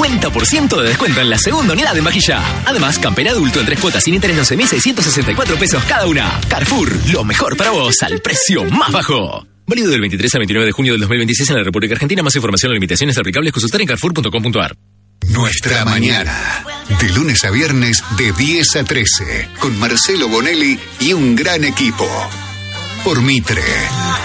50% de descuento en la segunda unidad de Vajilla. Además, campera adulto en 3 cuotas sin interés 11.664 pesos cada una. Carrefour, lo mejor para vos al precio más bajo. Válido del 23 al 29 de junio del 2026 en la República Argentina. Más información o limitaciones aplicables consultar en carrefour.com.ar. Nuestra mañana, de lunes a viernes de 10 a 13, con Marcelo Bonelli y un gran equipo. Por Mitre.